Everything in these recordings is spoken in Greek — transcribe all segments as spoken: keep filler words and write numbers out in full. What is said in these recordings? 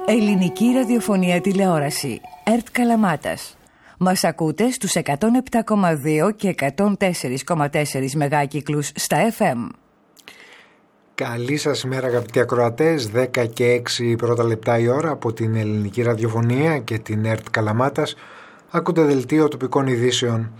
Ελληνική ραδιοφωνία τηλεόραση. ΕΡΤ Καλαμάτας. Μας ακούτε στους εκατόν επτά κόμμα δύο και εκατόν τέσσερα κόμμα τέσσερα μεγάκυκλους στα εφ εμ. Καλή σας ημέρα αγαπητοί ακροατές, δέκα και έξι πρώτα λεπτά η ώρα από την Ελληνική Ραδιοφωνία και την ΕΡΤ Καλαμάτας. Ακούτε δελτίο τοπικών ειδήσεων.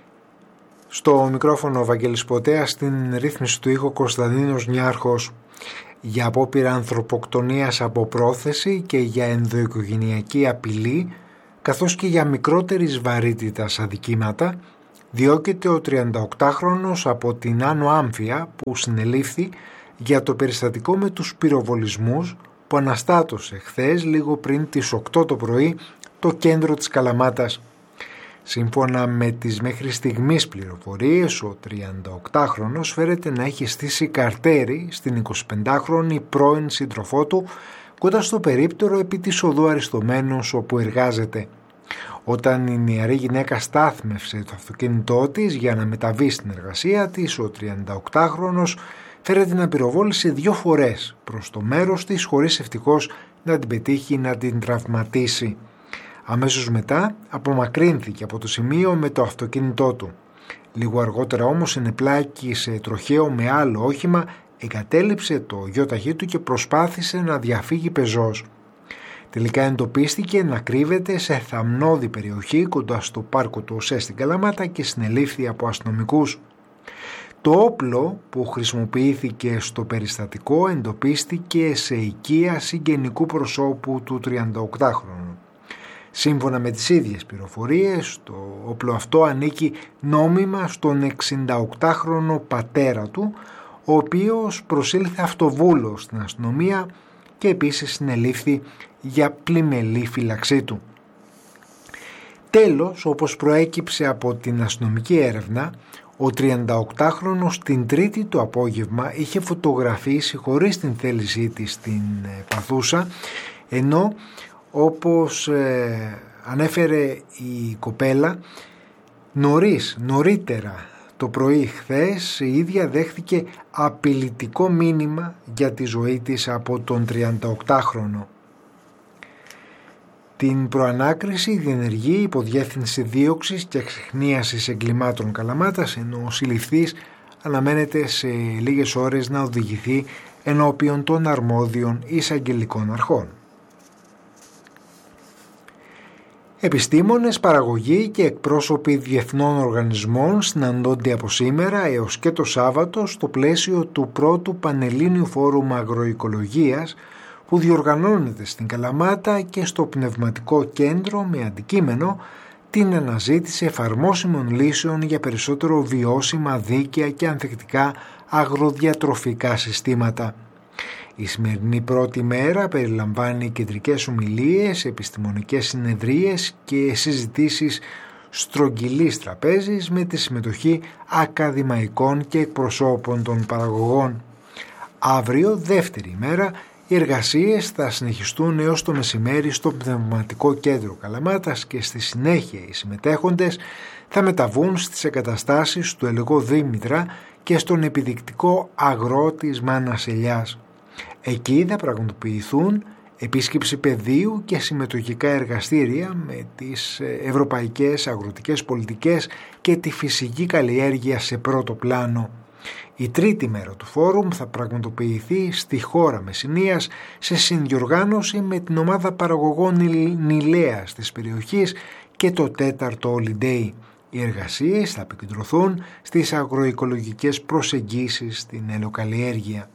Στο μικρόφωνο ο Βαγγέλης Ποτέας, στην ρύθμιση του ήχου Κωνσταντίνος Νιάρχος. Για απόπειρα ανθρωποκτονίας από πρόθεση και για ενδοοικογενειακή απειλή, καθώς και για μικρότερης βαρύτητας αδικήματα, διώκεται ο τριανταοκτάχρονος από την Άνω Άμφια που συνελήφθη για το περιστατικό με τους πυροβολισμούς που αναστάτωσε χθες λίγο πριν τις οκτώ το πρωί το κέντρο της Καλαμάτας. Σύμφωνα με τις μέχρι στιγμής πληροφορίες, ο τριανταοκτάχρονος φέρεται να έχει στήσει καρτέρι στην εικοσιπεντάχρονη πρώην σύντροφό του κοντά στο περίπτερο επί της οδού Αριστομένους όπου εργάζεται. Όταν η νεαρή γυναίκα στάθμευσε το αυτοκίνητό της για να μεταβεί στην εργασία της, ο τριανταοκτάχρονος φέρεται να πυροβόλησε δύο φορές προς το μέρος της χωρίς ευτυχώς να την πετύχει να την τραυματίσει. Αμέσως μετά απομακρύνθηκε από το σημείο με το αυτοκίνητό του. Λίγο αργότερα όμως ενεπλάκη σε τροχαίο με άλλο όχημα, εγκατέλειψε το γιοταχή του και προσπάθησε να διαφύγει πεζός. Τελικά εντοπίστηκε να κρύβεται σε θαμνώδη περιοχή κοντά στο πάρκο του ΟΣΕ στην Καλαμάτα και συνελήφθη από αστυνομικούς. Το όπλο που χρησιμοποιήθηκε στο περιστατικό εντοπίστηκε σε οικία συγγενικού προσώπου του τριανταοκτάχρονου. Σύμφωνα με τις ίδιες πληροφορίες, το όπλο αυτό ανήκει νόμιμα στον εξηνταοκτάχρονο πατέρα του, ο οποίος προσήλθε αυτοβούλος στην αστυνομία και επίσης συνελήφθη για πλημελή φύλαξή του. Τέλος, όπως προέκυψε από την αστυνομική έρευνα, ο τριανταοκτάχρονος την Τρίτη το απόγευμα είχε φωτογραφίσει χωρίς την θέλησή της την παθούσα, ενώ όπως ε, ανέφερε η κοπέλα, νωρίς, νωρίτερα το πρωί χθες η ίδια δέχθηκε απειλητικό μήνυμα για τη ζωή της από τον τριανταοκτάχρονο. Την προανάκριση διενεργεί η Υποδιεύθυνση Δίωξης και Εξεχνίασης Εγκλημάτων Καλαμάτας, ενώ ο συλληφθής αναμένεται σε λίγες ώρες να οδηγηθεί ενώπιον των αρμόδιων εισαγγελικών αρχών. Επιστήμονες, παραγωγοί και εκπρόσωποι διεθνών οργανισμών συναντώνται από σήμερα έως και το Σάββατο στο πλαίσιο του πρώτου Πανελλήνιου Φόρουμ Αγροοικολογίας που διοργανώνεται στην Καλαμάτα και στο Πνευματικό Κέντρο με αντικείμενο την αναζήτηση εφαρμόσιμων λύσεων για περισσότερο βιώσιμα, δίκαια και ανθεκτικά αγροδιατροφικά συστήματα. Η σημερινή πρώτη μέρα περιλαμβάνει κεντρικές ομιλίες, επιστημονικές συνεδρίες και συζητήσεις στρογγυλής τραπέζης με τη συμμετοχή ακαδημαϊκών και εκπροσώπων των παραγωγών. Αύριο, δεύτερη μέρα, οι εργασίες θα συνεχιστούν έως το μεσημέρι στο Πνευματικό Κέντρο Καλαμάτας και στη συνέχεια οι συμμετέχοντες θα μεταβούν στις εγκαταστάσεις του Ελεγό Δήμητρα και στον επιδεικτικό αγρό της Μάνας Ελιάς. Εκεί θα πραγματοποιηθούν επίσκεψη πεδίου και συμμετοχικά εργαστήρια με τις ευρωπαϊκές αγροτικές πολιτικές και τη φυσική καλλιέργεια σε πρώτο πλάνο. Η τρίτη μέρα του φόρουμ θα πραγματοποιηθεί στη χώρα Μεσσηνίας σε συνδιοργάνωση με την ομάδα παραγωγών Νηλέας της περιοχής και το τέταρτο Holiday. Οι εργασίες θα επικεντρωθούν στις αγροοικολογικές προσεγγίσεις στην ελαιοκαλλιέργεια.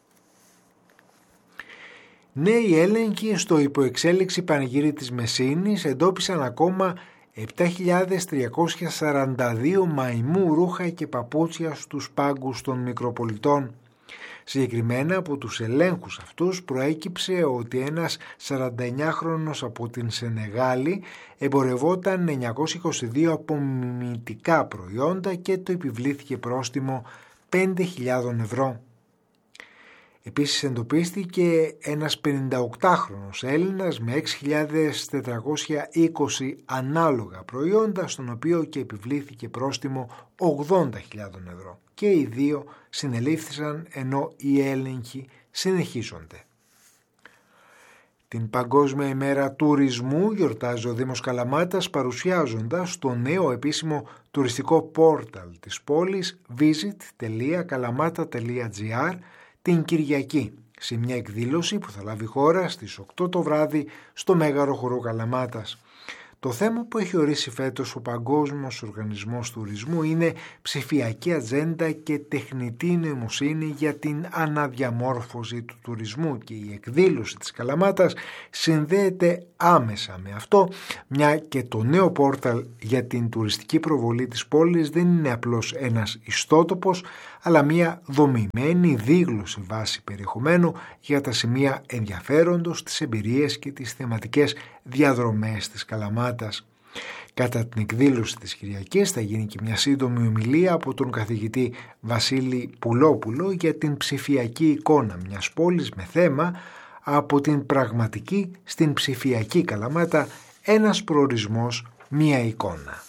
Νέοι έλεγχοι στο υποεξέλιξη Πανηγύρι της Μεσσήνης εντόπισαν ακόμα επτά χιλιάδες τριακόσια σαράντα δύο μαϊμού ρούχα και παπούτσια στους πάγκους των μικροπολιτών. Συγκεκριμένα από τους ελέγχους αυτούς προέκυψε ότι ένας σαρανταεννιάχρονος από την Σενεγάλη εμπορευόταν εννιακόσια είκοσι δύο απομιμητικά προϊόντα και το επιβλήθηκε πρόστιμο πέντε χιλιάδες ευρώ. Επίσης εντοπίστηκε ένας πενηνταοκτάχρονος Έλληνας με έξι χιλιάδες τετρακόσια είκοσι ανάλογα προϊόντα, στον οποίο και επιβλήθηκε πρόστιμο ογδόντα χιλιάδες ευρώ. Και οι δύο συνελήφθησαν ενώ οι έλεγχοι συνεχίζονται. Την Παγκόσμια ημέρα τουρισμού γιορτάζει ο Δήμος Καλαμάτας παρουσιάζοντας το νέο επίσημο τουριστικό πόρταλ της πόλης visit τελεία καλαμάτα τελεία gr την Κυριακή, σε μια εκδήλωση που θα λάβει χώρα στις οκτώ το βράδυ στο Μέγαρο Χορό Καλαμάτας. Το θέμα που έχει ορίσει φέτος ο Παγκόσμιος Οργανισμός Τουρισμού είναι ψηφιακή ατζέντα και τεχνητή νοημοσύνη για την αναδιαμόρφωση του τουρισμού, και η εκδήλωση της Καλαμάτας συνδέεται άμεσα με αυτό, μια και το νέο πόρταλ για την τουριστική προβολή της πόλης δεν είναι απλώς ένας ιστότοπος, αλλά μια δομημένη δίγλωση βάση περιεχομένου για τα σημεία ενδιαφέροντος, τις εμπειρίες και τις θεματικές διαδρομές της Καλαμάτας. Κατά την εκδήλωση της Κυριακής θα γίνει και μια σύντομη ομιλία από τον καθηγητή Βασίλη Πουλόπουλο για την ψηφιακή εικόνα μιας πόλης με θέμα «Από την πραγματική στην ψηφιακή Καλαμάτα, ένας προορισμός, μια εικόνα».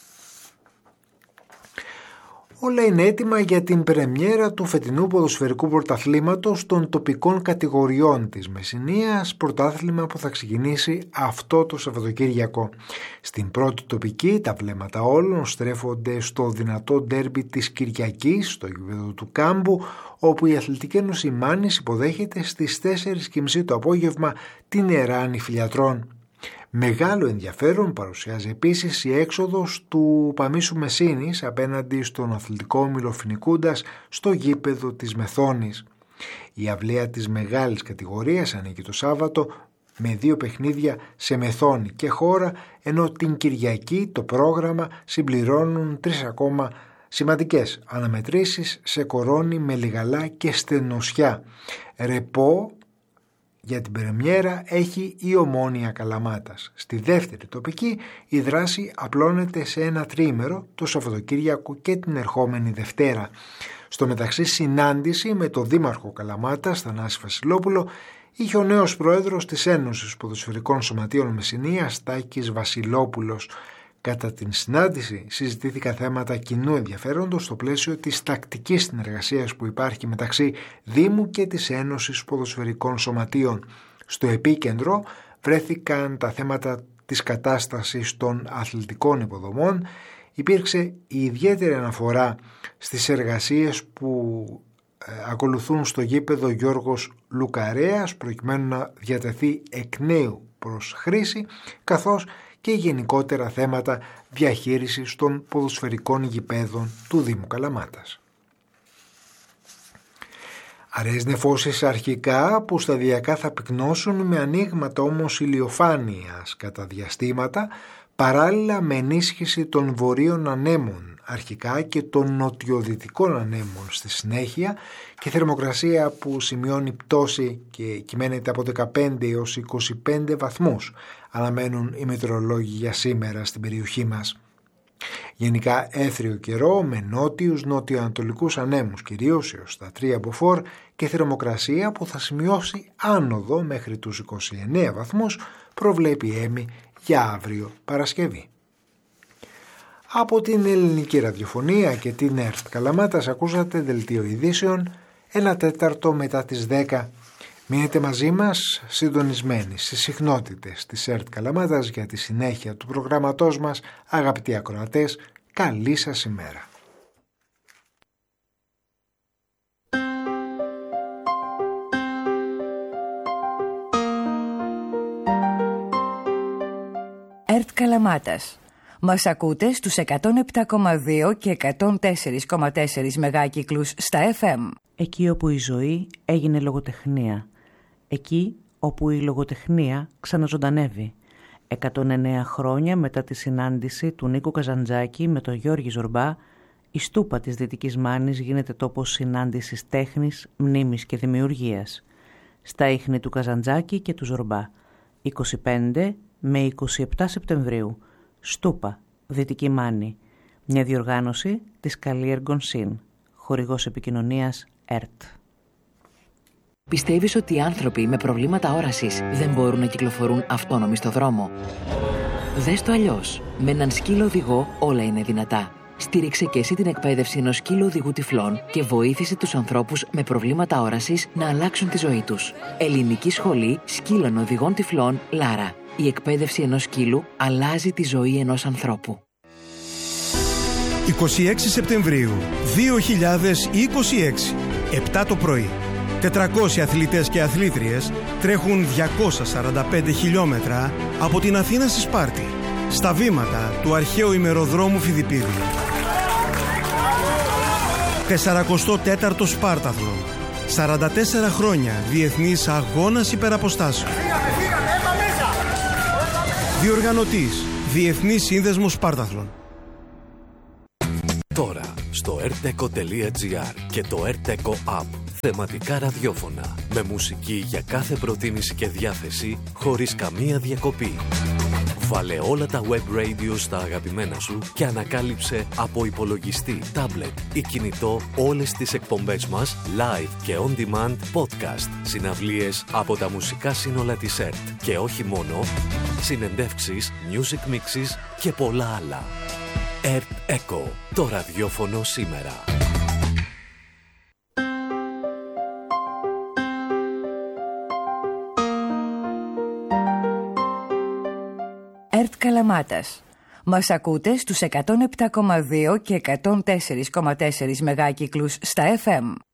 Όλα είναι έτοιμα για την πρεμιέρα του φετινού ποδοσφαιρικού πρωταθλήματος των τοπικών κατηγοριών της Μεσσηνίας, πρωτάθλημα που θα ξεκινήσει αυτό το Σαββατοκύριακο. Στην πρώτη τοπική τα βλέμματα όλων στρέφονται στο δυνατό ντέρμπι της Κυριακής, στο γήπεδο του Κάμπου, όπου η Αθλητική Ένωση Μάνης υποδέχεται στις τέσσερις και μισή το απόγευμα την Εράνη Φιλιατρών. Μεγάλο ενδιαφέρον παρουσιάζει επίσης η έξοδος του Παμίσου Μεσσήνης απέναντι στον Αθλητικό Όμιλο Φοινικούντας στο γήπεδο της Μεθόνης. Η αυλαία της μεγάλης κατηγορίας ανήκει το Σάββατο με δύο παιχνίδια σε Μεθόνη και Χώρα, ενώ την Κυριακή το πρόγραμμα συμπληρώνουν τρεις ακόμα σημαντικές αναμετρήσεις σε Κορώνη, Μελιγαλά και Στενοσιά. Ρεπό για την πρεμιέρα έχει η Ομόνοια Καλαμάτας. Στη δεύτερη τοπική η δράση απλώνεται σε ένα τρίμερο το Σαββατοκύριακο και την ερχόμενη Δευτέρα. Στο μεταξύ συνάντηση με τον Δήμαρχο Καλαμάτας, Θανάση Βασιλόπουλο, είχε ο νέος πρόεδρος της Ένωσης Ποδοσφαιρικών Σωματείων Μεσσηνίας, Τάκης Βασιλόπουλος. Κατά την συνάντηση συζητήθηκαν θέματα κοινού ενδιαφέροντος στο πλαίσιο της τακτικής συνεργασίας που υπάρχει μεταξύ Δήμου και της Ένωσης Ποδοσφαιρικών Σωματείων. Στο επίκεντρο βρέθηκαν τα θέματα της κατάστασης των αθλητικών υποδομών. Υπήρξε η ιδιαίτερη αναφορά στις εργασίες που ε, ακολουθούν στο γήπεδο Γιώργος Λουκαρέας προκειμένου να διατεθεί εκ νέου προς χρήση, καθώς και γενικότερα θέματα διαχείρισης των ποδοσφαιρικών γηπέδων του Δήμου Καλαμάτας. Αραιές νεφώσεις αρχικά που σταδιακά θα πυκνώσουν με ανοίγματα όμως ηλιοφάνειας κατά διαστήματα, παράλληλα με ενίσχυση των βορείων ανέμων αρχικά και των νοτιοδυτικών ανέμων στη συνέχεια, και θερμοκρασία που σημειώνει πτώση και κυμαίνεται από δεκαπέντε έως είκοσι πέντε βαθμούς αναμένουν οι μετεωρολόγοι για σήμερα στην περιοχή μας. Γενικά έθριο καιρό με νότιους νοτιοανατολικούς ανέμους, κυρίως έως τα τρία μποφόρ, και θερμοκρασία που θα σημειώσει άνοδο μέχρι τους είκοσι εννέα βαθμούς, προβλέπει η ΕΜΗ για αύριο Παρασκευή. Από την Ελληνική Ραδιοφωνία και την ΕΡΤ Καλαμάτας ακούσατε δελτίο ειδήσεων ένα τέταρτο μετά τις δέκα. Μείνετε μαζί μας συντονισμένοι στις συχνότητες της ΕΡΤ Καλαμάτας για τη συνέχεια του προγραμματός μας. Αγαπητοί ακροατές, καλή σας ημέρα. ΕΡΤ Καλαμάτας. Μας ακούτε στους εκατόν επτά κόμμα δύο και εκατόν τέσσερα κόμμα τέσσερα μεγάκυκλους στα εφ εμ. Εκεί όπου η ζωή έγινε λογοτεχνία. Εκεί όπου η λογοτεχνία ξαναζωντανεύει. εκατόν εννέα χρόνια μετά τη συνάντηση του Νίκου Καζαντζάκη με τον Γιώργη Ζορμπά, η Στούπα της Δυτικής Μάνης γίνεται τόπος συνάντησης τέχνης, μνήμης και δημιουργίας. Στα ίχνη του Καζαντζάκη και του Ζορμπά. είκοσι πέντε με είκοσι επτά Σεπτεμβρίου. Στούπα, Δυτική Μάνη. Μια διοργάνωση της Καλλιέργων Συν. Χορηγός επικοινωνίας ΕΡΤ. Πιστεύεις ότι οι άνθρωποι με προβλήματα όρασης δεν μπορούν να κυκλοφορούν αυτόνομοι στο δρόμο? Δες το αλλιώς. Με έναν σκύλο οδηγό όλα είναι δυνατά. Στήριξε και εσύ την εκπαίδευση ενός σκύλου οδηγού τυφλών και βοήθησε τους ανθρώπους με προβλήματα όρασης να αλλάξουν τη ζωή τους. Ελληνική Σχολή Σκύλων Οδηγών Τυφλών Λάρα. Η εκπαίδευση ενός σκύλου αλλάζει τη ζωή ενός ανθρώπου. είκοσι έξι Σεπτεμβρίου δύο χιλιάδες είκοσι έξι, επτά το πρωί. τετρακόσιοι αθλητές και αθλήτριες τρέχουν διακόσια σαράντα πέντε χιλιόμετρα από την Αθήνα στη Σπάρτη, στα βήματα του αρχαίου ημεροδρόμου Φιδιππίδη. σαρανταετό τέταρτο Σπάρταθλον. σαράντα τέσσερα χρόνια διεθνής αγώνας υπεραποστάσεων. Διοργανωτής Διεθνής Σύνδεσμος Σπάρταθλον. Τώρα στο erteco τελεία gr και το erteco app. Θεματικά ραδιόφωνα με μουσική για κάθε προτίμηση και διάθεση χωρίς καμία διακοπή. Βάλε όλα τα web radio στα αγαπημένα σου και ανακάλυψε από υπολογιστή, τάμπλετ ή κινητό όλες τις εκπομπές μας live και on demand podcast, συναυλίες από τα μουσικά σύνολα της ΕΡΤ και όχι μόνο, συνεντεύξεις, music mixes και πολλά άλλα. ΕΡΤ Echo, το ραδιόφωνο σήμερα. ΕΡΤ Καλαμάτας. Μας ακούτε στους εκατόν επτά κόμμα δύο και εκατόν τέσσερα κόμμα τέσσερα μεγάκυκλους στα εφ εμ.